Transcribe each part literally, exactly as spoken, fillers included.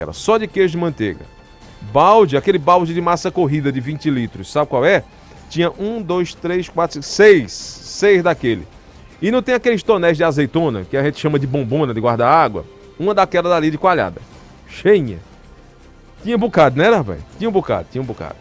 Era só de queijo de manteiga. Balde, aquele balde de massa corrida de vinte litros, sabe qual é? Tinha um, dois, três, quatro, seis, seis daquele. E não tem aqueles tonéis de azeitona, que a gente chama de bombona, de guarda-água? Uma daquela dali de coalhada. Cheinha. Tinha um bocado, né, rapaz? Tinha um bocado, tinha um bocado.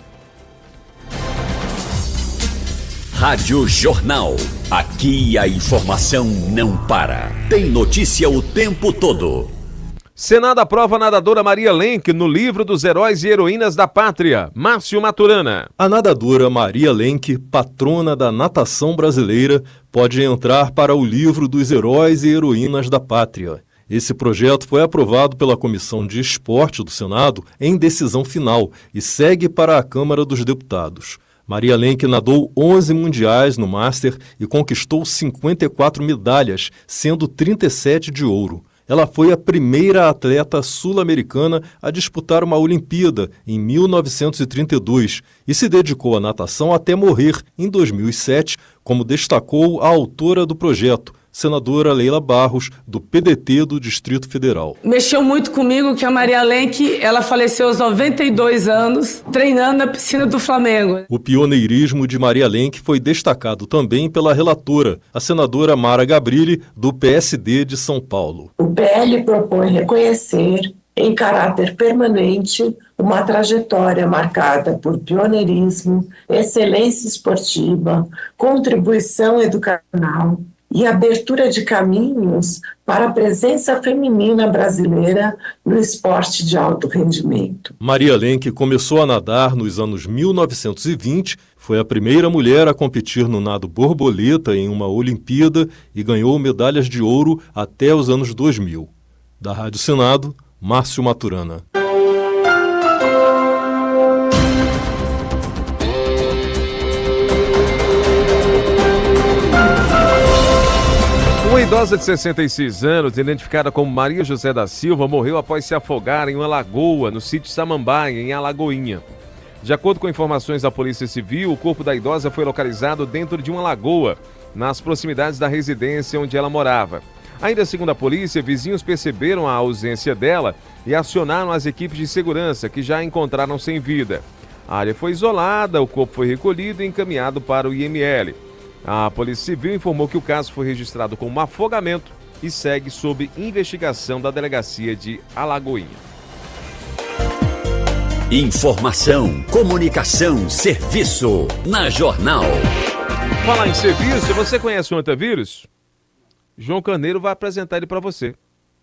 Rádio Jornal. Aqui a informação não para. Tem notícia o tempo todo. Senado aprova a nadadora Maria Lenk no livro dos Heróis e Heroínas da Pátria. Márcio Maturana. A nadadora Maria Lenk, patrona da natação brasileira, pode entrar para o livro dos Heróis e Heroínas da Pátria. Esse projeto foi aprovado pela Comissão de Esporte do Senado em decisão final e segue para a Câmara dos Deputados. Maria Lenk nadou onze mundiais no Master e conquistou cinquenta e quatro medalhas, sendo trinta e sete de ouro. Ela foi a primeira atleta sul-americana a disputar uma Olimpíada em mil novecentos e trinta e dois e se dedicou à natação até morrer em dois mil e sete, como destacou a autora do projeto, senadora Leila Barros, do P D T do Distrito Federal. Mexeu muito comigo que a Maria Lenk, ela faleceu aos noventa e dois anos, treinando na piscina do Flamengo. O pioneirismo de Maria Lenk foi destacado também pela relatora, a senadora Mara Gabrilli, do P S D de São Paulo. O P L propõe reconhecer, em caráter permanente, uma trajetória marcada por pioneirismo, excelência esportiva, contribuição educacional e abertura de caminhos para a presença feminina brasileira no esporte de alto rendimento. Maria Lenk começou a nadar nos anos mil novecentos e vinte, foi a primeira mulher a competir no nado borboleta em uma Olimpíada e ganhou medalhas de ouro até os anos dois mil. Da Rádio Senado, Márcio Maturana. Uma idosa de sessenta e seis anos, identificada como Maria José da Silva, morreu após se afogar em uma lagoa no sítio Samambaia, em Alagoinha. De acordo com informações da Polícia Civil, o corpo da idosa foi localizado dentro de uma lagoa, nas proximidades da residência onde ela morava. Ainda segundo a polícia, vizinhos perceberam a ausência dela e acionaram as equipes de segurança, que já a encontraram sem vida. A área foi isolada, o corpo foi recolhido e encaminhado para o I M L. A Polícia Civil informou que o caso foi registrado como afogamento e segue sob investigação da Delegacia de Alagoinha. Informação, comunicação, serviço. Na Jornal. Falar em serviço, você conhece o antivírus? João Carneiro vai apresentar ele para você.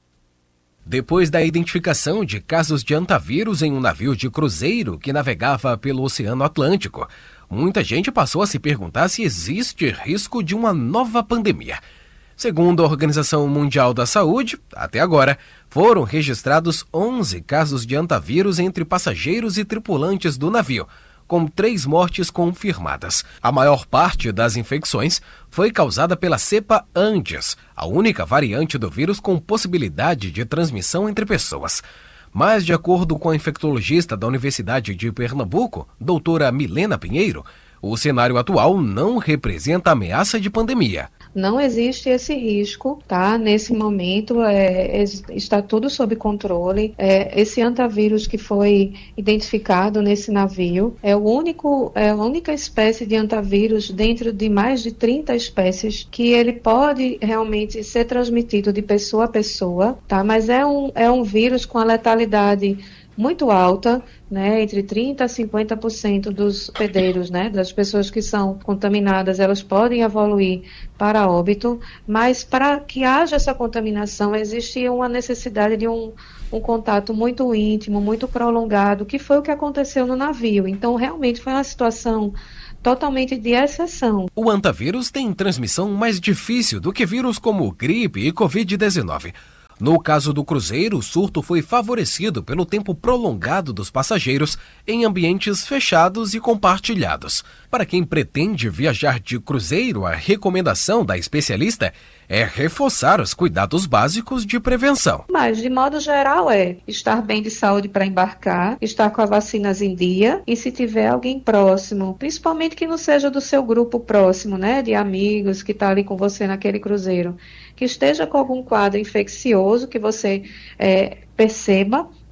Depois da identificação de casos de antavírus em um navio de cruzeiro que navegava pelo Oceano Atlântico, muita gente passou a se perguntar se existe risco de uma nova pandemia. Segundo a Organização Mundial da Saúde, até agora, foram registrados onze casos de antavírus entre passageiros e tripulantes do navio, com três mortes confirmadas. A maior parte das infecções foi causada pela cepa Andes, a única variante do vírus com possibilidade de transmissão entre pessoas. Mas, de acordo com a infectologista da Universidade de Pernambuco, doutora Milena Pinheiro, o cenário atual não representa ameaça de pandemia. Não existe esse risco, tá? Nesse momento é, está tudo sob controle. É, esse antavírus que foi identificado nesse navio é, o único, é a única espécie de antavírus dentro de mais de trinta espécies que ele pode realmente ser transmitido de pessoa a pessoa, tá? Mas é um, é um vírus com a letalidade muito alta, né, entre trinta por cento a cinquenta por cento dos hospedeiros, né, das pessoas que são contaminadas, elas podem evoluir para óbito, mas para que haja essa contaminação, existe uma necessidade de um, um contato muito íntimo, muito prolongado, que foi o que aconteceu no navio. Então, realmente foi uma situação totalmente de exceção. O antavírus tem transmissão mais difícil do que vírus como gripe e covid dezenove. No caso do cruzeiro, o surto foi favorecido pelo tempo prolongado dos passageiros em ambientes fechados e compartilhados. Para quem pretende viajar de cruzeiro, a recomendação da especialista é reforçar os cuidados básicos de prevenção. Mas, de modo geral, é estar bem de saúde para embarcar, estar com as vacinas em dia e se tiver alguém próximo, principalmente que não seja do seu grupo próximo, né, de amigos que está ali com você naquele cruzeiro, que esteja com algum quadro infeccioso que você é, perceba,